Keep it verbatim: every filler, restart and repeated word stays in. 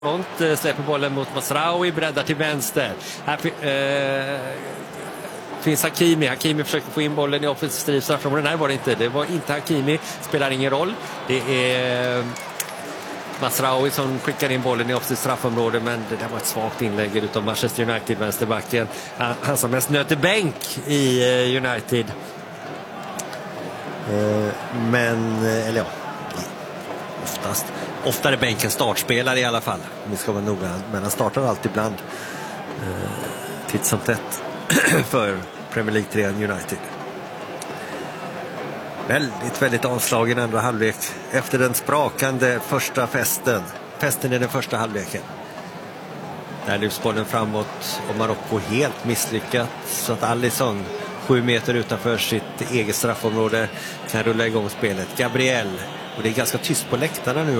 Front, släpper bollen mot Masraoui, breddar till vänster. Här eh, finns Hakimi. Hakimi försöker få in bollen i offensiv straffområde. Nej, var det inte. Det var inte Hakimi. Spelar ingen roll. Det är Masraoui som skickar in bollen i offensiv straffområde, men det där var ett svagt inlägg utav Manchester United, vänsterbacken. Han, han som mest nöter bänk i United. Eh, men, eller ja, oftast. Oftare bänken startspelare i alla fall. Vi ska vara noga, men han startar alltid ibland eh, titt som tätt för Premier League-trean United. Väldigt, väldigt avslagen andra halvlek efter den sprakande första festen. Festen i den första halvleken. Där lyfts bollen framåt och Marocko helt misslyckat, så att Alisson sju meter utanför sitt eget straffområde kan rulla igång spelet. Gabriel, och det är ganska tyst på läktarna nu